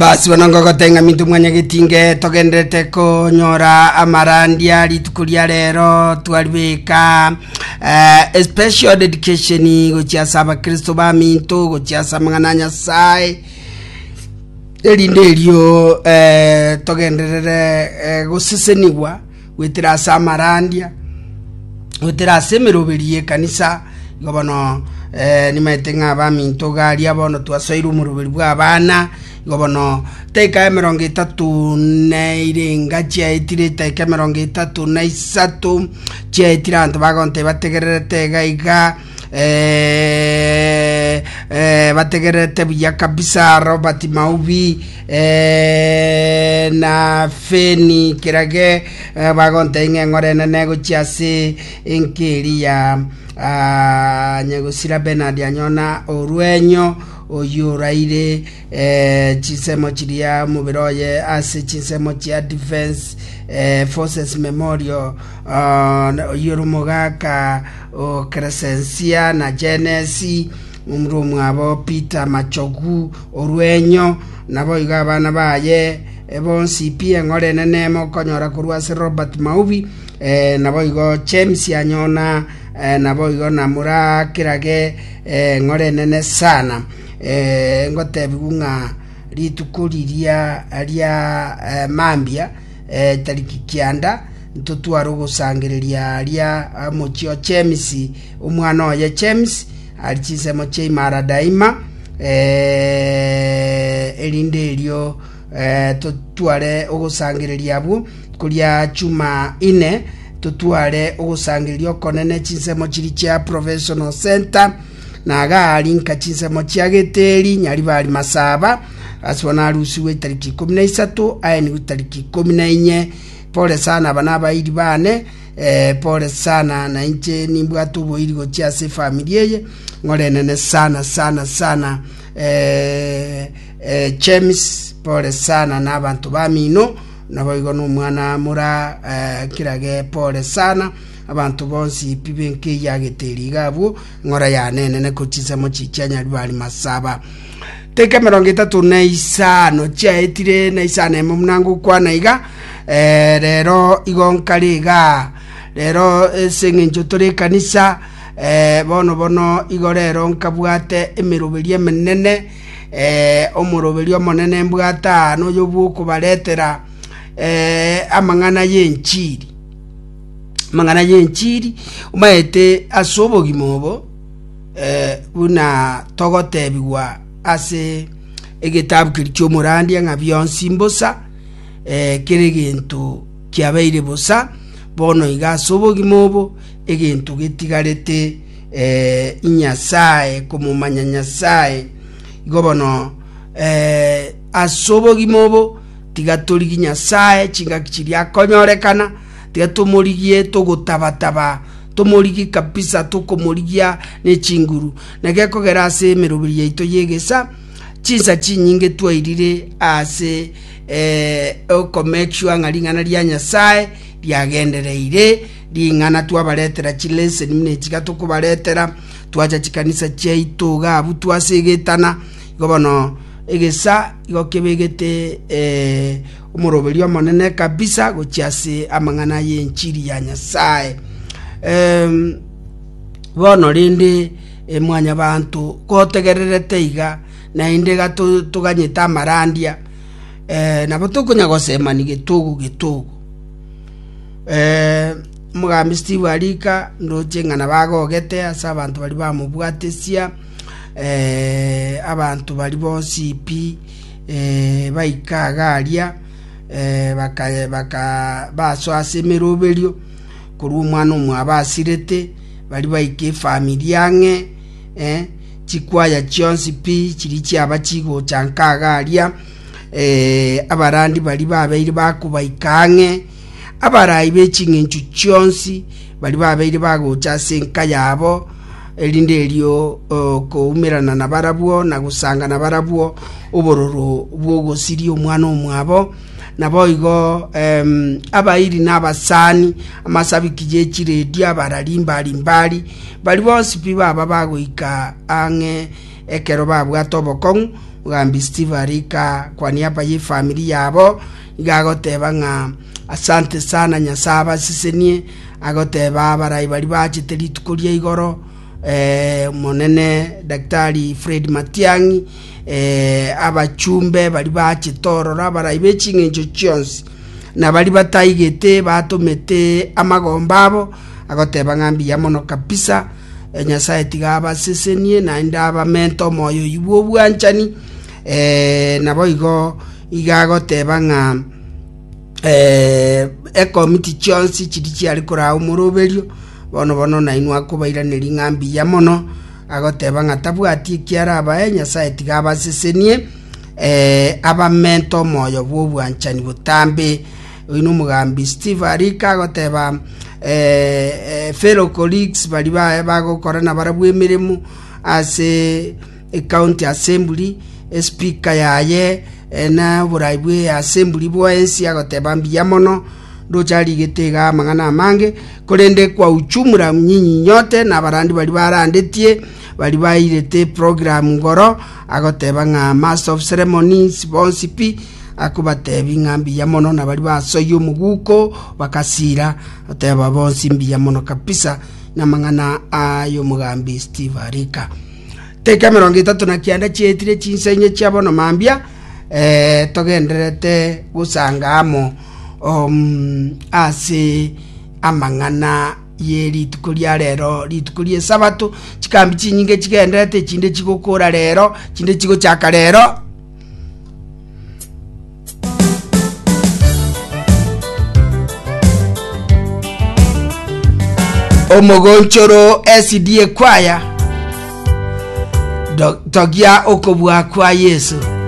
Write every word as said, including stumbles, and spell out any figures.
basi wanongogo tenga mintu mwanya gitinge togendete ko nyora amarandia litukulia lero twalibeka uh, special dedication gochia saba Kristo ba mintu gochia samangana Nyasaye elindelio eh togenderere eh, guseseniwa wetira samarandia wetira semeroberie kanisa gobono eh nimetenga ba mintu gari abono twasoiru murubiri bwa bana gobono teka mirongo itatu na irenga chaitire teka mirongo itatu na isatu chaitira antu bagonte bategererete gaiga eh eh bategererete bya kabisa Robert Mauvi eh na Feni kirage eh, bagonte ngengore na nego chiase inkiria ah nyegusira Benard anyona oruenyo oyuraire eh chisemo chiria mubiroye ase chisemo chia defense eh, forces memorial uh, yorumogaka o Crescencia na Genesi umrumu abo Peter Machogu oruenyo nabo igabana baye ebonsi pia ngore nenemo konyora kurwa se Robert Mauvi eh nabo igo James anyona eh, nabo igo namura kirage eh, ngore nene sana eh ngote bigunga litukuriria alia eh, mambia eh, tariki kianda ntotwaro gusangireria alia mochio James umwana wa James alichise moche mara daima eh elindelio eh totware ogusangireria bu kulia chuma ine totware ogusangireria konene chise mochiri cha professional center naga alinka chinse mochia geteri nyari bali masaba aswana rusiwe tariki kumi na isatu ayeni tariki kumi na enye pole sana bana bairi bane eh pole sana na inche nimbwa tubo iligo chia se familia ye ngore nene sana sana sana eh eh James pole sana na abantu bamino naboigo no mwana mura eh, kirage pole sana abantu bonsi pibenke yageteri gabo ngora ya nene ne kuchiza mochichanya bali masaba teke mirongo itatu na isano chaitire na isane mumnangu kwa naiga eh rero igonkariga rero sengenjo tore kanisa eh bono bono igorero nkabwate emiroberie menene eh omuroberie monene mbwata no yobuko baletera eh amangana yenchiri mangana yenchiri umaete asobo gimobo eh una togote biwa ase egetabu kircho murandi nga byonsi mbosa eh kiregintu kyabeire bosa bono igasobo gimobo egintu gitigarete eh Nyasaye kumumanya Nyasaye gobono eh asobo gimobo tigatoligi Nyasaye chinga kichiri akonyorekana tigatumurigie tugutabataba tumurigi kabisa tukumurigia ne chinguru nageko gerase merubirie ito yegesa chinsa chinyinge twairire ase eh okomexua ngalingana lya Nyasaye lyagendereire lingana twabaletera chilese nimne chigatukubaletera twacha chikanisa cheito gabu twasegetana gobono egesa igokebegete eh umuroberio monene kabisa gochiase amangana yenchiri ya Nyasaye em bono rinde e mwanya bantu kotegererete iga na inde gato tuganyita marandia eh nabo tukunya gosema ni gitugu gitugu eh mugambi Steve Alika ndoje ngana bagogete asa abantu bali bamubwatesia eh abantu bali bonsi pi eh baikagaria eh baka baka baso asemeroberio kuri umwana umwe abasirete bali baike familia nge eh chikwaya chionsi pi chirichi abachigo chankagaria eh abarandi bali babeire bakubaikanye abarai bechingenchu chionsi bali babeire bagocha senka yabo elindelio uh, ko umirana na barabuo na gusanga na barabuo ubororo bwogo siri omwana omwabo naboigo um, abairi n'abasani amasabikije chiredi abaralimba alimbali bali bonsi piba babagoika ange ekero babwa tobokon mugambi Steve Arika kwa niaba ya familia yabo igagoteba nga asante sana Nyasaba sisenie agoteba barai bari bachite ritukuria igoro eh monene Daktari Fred Matiangi eh abachumbe bari bachitorora barai bechingenjo chionsi na bari bataigete batomete amagombabo agoteba ngambi ya mono kabisa Nyasaye tigaba sisenie na ndaba mento moyo yubo bwanchani eh nabo igo igagoteba nga eh e committee chionsi chidichi ari kora umuroberio bono bono na inwa kubaira neri ngambi ya mono agoteba nga tabwati kiara aba Nyasaye tigaba sisenie eh aba mento moyo bwanchani butambe uino mugambi Steve Arika agoteba eh fellow colleagues bali ba bagokora na barabwe mirimo ase county assembly speaker yaye na buraibwe assembly boensi agoteba mbia mono ndochari gitega mangana mange kurende kwa uchumura nyinyi nyote na barandi bali barandetie bali bairete program ngoro agoteba nga master of ceremonies bonsipi akubatebi ngambi ya mono na bali basoyo muguko bakasira ateba bonsi mbi ya mono kabisa na mangana ayo mugambi Steve Arika teka mirongo itatu na kianda chietire chinsenye chabono mambia eh togenderete gusangamo um ase amangana yeri tukulia rero litukulie sabato chikambi chinyinge chigenderete chinde chigokora rero chinde chigo chaka rero Omogonchoro S D A choir Dogia okobwa kwa Yesu